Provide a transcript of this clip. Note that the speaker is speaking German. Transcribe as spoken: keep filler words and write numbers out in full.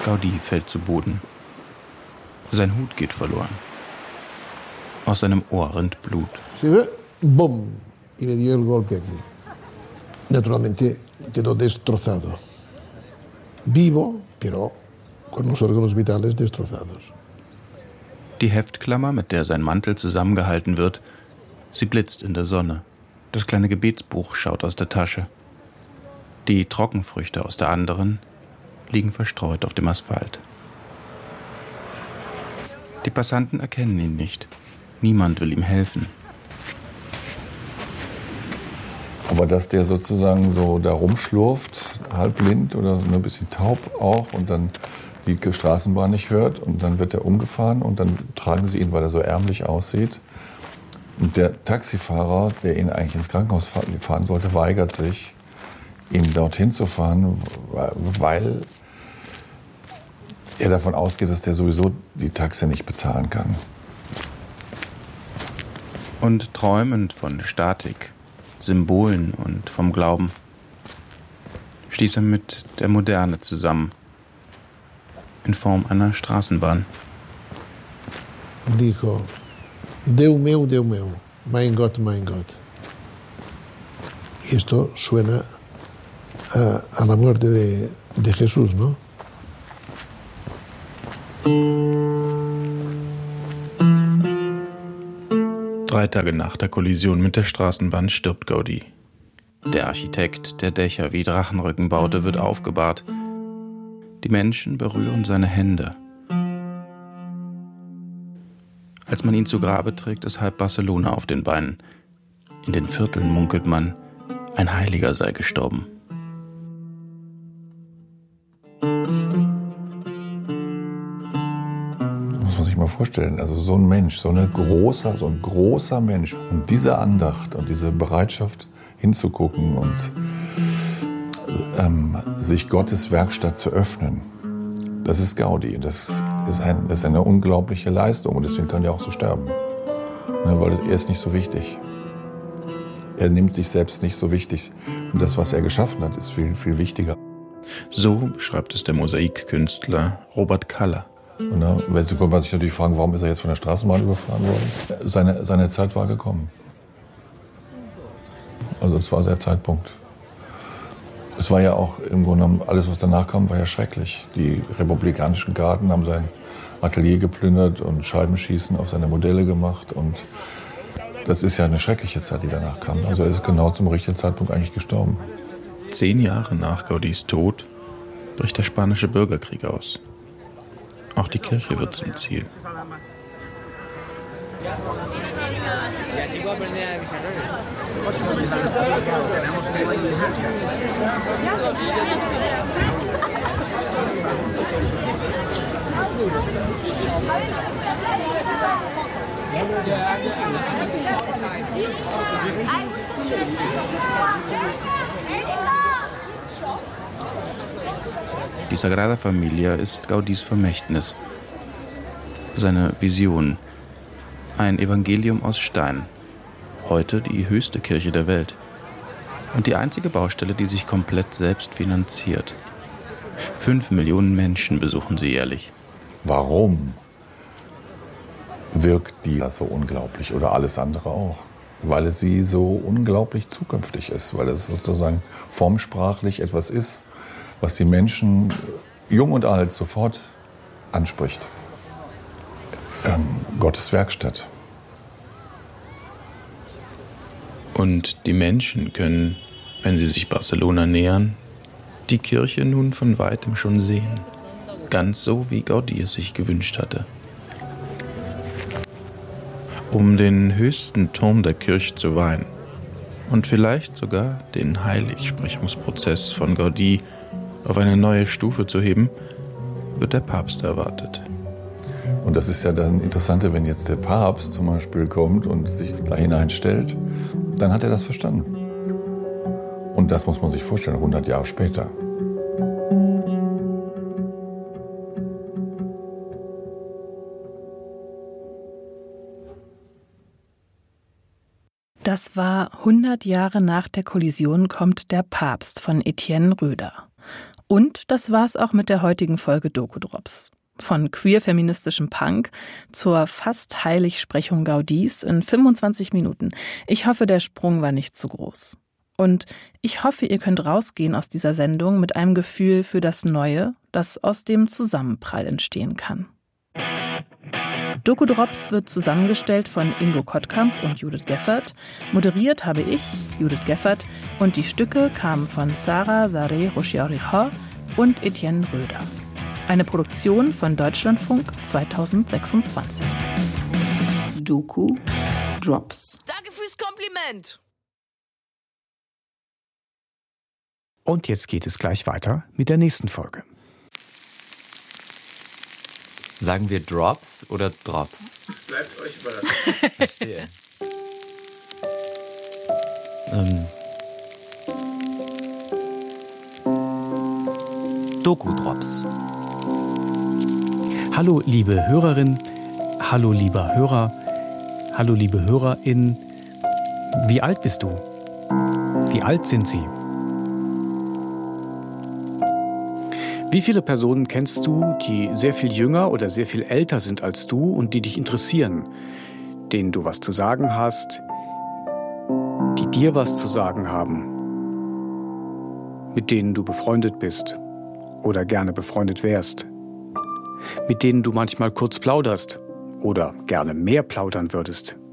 Gaudí fällt zu Boden. Sein Hut geht verloren. Aus seinem Ohr rinnt Blut. ¡Bum! Y le dio el golpe aquí. Naturalmente quedó destrozado. Vivo, pero con los órganos vitales destrozados. Die Heftklammer, mit der sein Mantel zusammengehalten wird, sie blitzt in der Sonne. Das kleine Gebetsbuch schaut aus der Tasche. Die Trockenfrüchte aus der anderen liegen verstreut auf dem Asphalt. Die Passanten erkennen ihn nicht. Niemand will ihm helfen. Aber dass der sozusagen so da rumschlurft, halbblind oder so ein bisschen taub auch und dann die Straßenbahn nicht hört und dann wird er umgefahren und dann tragen sie ihn, weil er so ärmlich aussieht. Und der Taxifahrer, der ihn eigentlich ins Krankenhaus fahren sollte, weigert sich, ihn dorthin zu fahren, weil er davon ausgeht, dass der sowieso die Taxe nicht bezahlen kann. Und träumend von Statik, Symbolen und vom Glauben stieß er mit der Moderne zusammen, in Form einer Straßenbahn. Dijo, Deus meu, Deus meu, mein Gott, mein Gott. Y esto suena a, a la muerte de, de Jesús, ¿no? Drei Tage nach der Kollision mit der Straßenbahn stirbt Gaudí. Der Architekt, der Dächer wie Drachenrücken baute, wird aufgebahrt. Die Menschen berühren seine Hände. Als man ihn zu Grabe trägt, ist halb Barcelona auf den Beinen. In den Vierteln munkelt man, ein Heiliger sei gestorben. Muss man sich mal vorstellen, also so ein Mensch, so, eine großer, so ein großer Mensch und diese Andacht und diese Bereitschaft hinzugucken und ähm, sich Gottes Werkstatt zu öffnen, das ist Gaudí. Das ist, ein, das ist eine unglaubliche Leistung und deswegen kann er auch so sterben. Ne, weil er ist nicht so wichtig. Er nimmt sich selbst nicht so wichtig. Und das, was er geschaffen hat, ist viel, viel wichtiger. So beschreibt es der Mosaikkünstler Robert Kaller. Und da, wenn Sie kommen, man sich natürlich fragen, warum ist er jetzt von der Straßenbahn überfahren worden? Seine, seine Zeit war gekommen. Also es war der Zeitpunkt. Es war ja auch im Grunde genommen, alles, was danach kam, war ja schrecklich. Die republikanischen Garden haben sein Atelier geplündert und Scheibenschießen auf seine Modelle gemacht. Und das ist ja eine schreckliche Zeit, die danach kam. Also er ist genau zum richtigen Zeitpunkt eigentlich gestorben. Zehn Jahre nach Gaudís Tod bricht der spanische Bürgerkrieg aus. Auch die Kirche wird zum Ziel. Die Sagrada Familia ist Gaudís Vermächtnis, seine Vision, ein Evangelium aus Stein, heute die höchste Kirche der Welt und die einzige Baustelle, die sich komplett selbst finanziert. Fünf Millionen Menschen besuchen sie jährlich. Warum wirkt die so unglaublich oder alles andere auch? Weil es sie so unglaublich zukünftig ist, weil es sozusagen formsprachlich etwas ist, was die Menschen, jung und alt, sofort anspricht. Ähm, Gottes Werkstatt. Und die Menschen können, wenn sie sich Barcelona nähern, die Kirche nun von weitem schon sehen. Ganz so, wie Gaudí es sich gewünscht hatte. Um den höchsten Turm der Kirche zu weihen und vielleicht sogar den Heiligsprechungsprozess von Gaudí auf eine neue Stufe zu heben, wird der Papst erwartet. Und das ist ja dann Interessante, wenn jetzt der Papst zum Beispiel kommt und sich da hineinstellt, dann hat er das verstanden. Und das muss man sich vorstellen, hundert Jahre später. Das war hundert Jahre nach der Kollision kommt der Papst von Etienne Röder. Und das war's auch mit der heutigen Folge Doku-Drops. Von queer-feministischem Punk zur fast Heiligsprechung Gaudis in fünfundzwanzig Minuten. Ich hoffe, der Sprung war nicht zu groß. Und ich hoffe, ihr könnt rausgehen aus dieser Sendung mit einem Gefühl für das Neue, das aus dem Zusammenprall entstehen kann. Doku-Drops wird zusammengestellt von Ingo Kottkamp und Judith Geffert. Moderiert habe ich, Judith Geffert, und die Stücke kamen von Sarah Sareh-Rochiorichor und Etienne Röder. Eine Produktion von Deutschlandfunk zweitausendsechsundzwanzig. Doku-Drops. Danke fürs Kompliment. Und jetzt geht es gleich weiter mit der nächsten Folge. Sagen wir Drops oder Drops? Es bleibt euch überraschend. Verstehe. ähm. Doku-Drops. Hallo liebe Hörerin, hallo lieber Hörer, hallo liebe Hörerin. Wie alt bist du? Wie alt sind Sie? Wie viele Personen kennst du, die sehr viel jünger oder sehr viel älter sind als du und die dich interessieren, denen du was zu sagen hast, die dir was zu sagen haben, mit denen du befreundet bist oder gerne befreundet wärst, mit denen du manchmal kurz plauderst oder gerne mehr plaudern würdest?